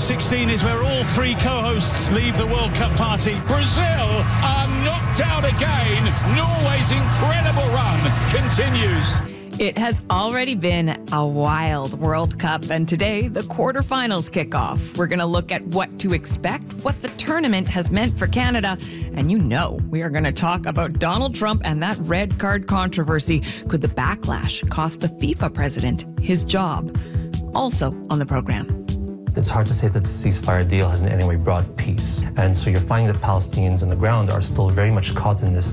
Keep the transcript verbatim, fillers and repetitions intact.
sixteen is where all three co-hosts leave the World Cup party. Brazil are knocked out again. Norway's incredible run continues. It has already been a wild World Cup, and today the quarterfinals kick off. We're going to look at what to expect, what the tournament has meant for Canada, and you know we are going to talk about Donald Trump and that red card controversy. Could the backlash cost the FIFA president his job? Also on the program. It's hard to say that the ceasefire deal has in any way brought peace. And so you're finding that Palestinians on the ground are still very much caught in this